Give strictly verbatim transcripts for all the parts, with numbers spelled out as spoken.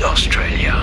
Australia.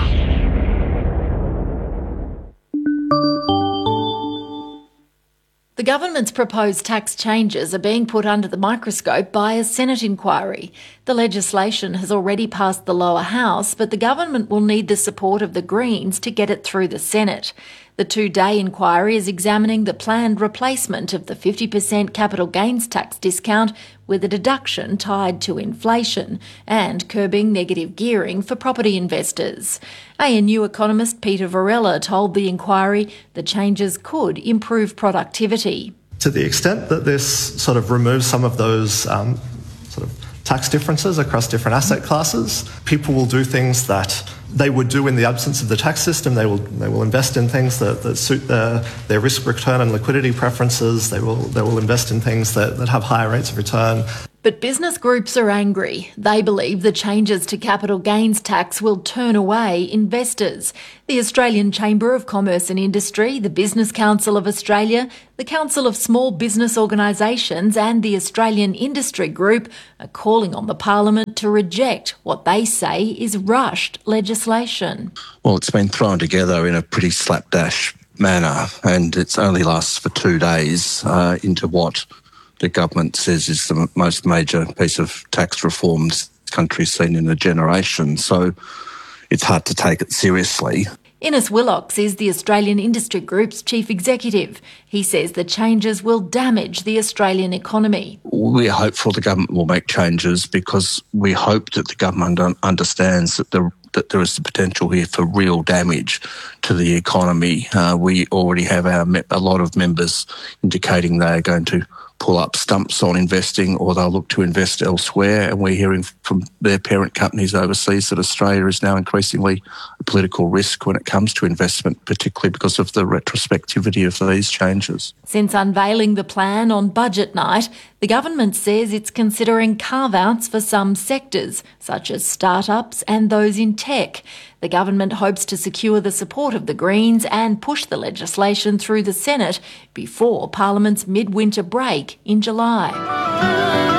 The government's proposed tax changes are being put under the microscope by a Senate inquiry. The legislation has already passed the lower house, but the government will need the support of the Greens to get it through the Senate. The two-day inquiry is examining the planned replacement of the fifty percent capital gains tax discount with a deduction tied to inflation and curbing negative gearing for property investors. A N U economist Peter Varela told the inquiry the changes could improve productivity. To the extent that this sort of removes some of those um, sort of tax differences across different asset classes, people will do things that they would do in the absence of the tax system. They will they will invest in things that, that suit their, their risk return and liquidity preferences. They will they will invest in things that, that have higher rates of return. But business groups are angry. They believe the changes to capital gains tax will turn away investors. The Australian Chamber of Commerce and Industry, the Business Council of Australia, the Council of Small Business Organisations and the Australian Industry Group are calling on the Parliament to reject what they say is rushed legislation. Well, it's been thrown together in a pretty slapdash manner, and it only lasts for two days uh, into what the government says is the most major piece of tax reform this country's seen in a generation. So it's hard to take it seriously. Innes Willocks is the Australian Industry Group's chief executive. He says the changes will damage the Australian economy. We're hopeful the government will make changes because we hope that the government understands that the that there is the potential here for real damage to the economy. Uh, we already have our me- a lot of members indicating they are going to pull up stumps on investing or they'll look to invest elsewhere. And we're hearing from their parent companies overseas that Australia is now increasingly a political risk when it comes to investment, particularly because of the retrospectivity of these changes. Since unveiling the plan on budget night, the government says it's considering carve-outs for some sectors, such as startups and those in tech. The government hopes to secure the support of the Greens and push the legislation through the Senate before Parliament's midwinter break in July.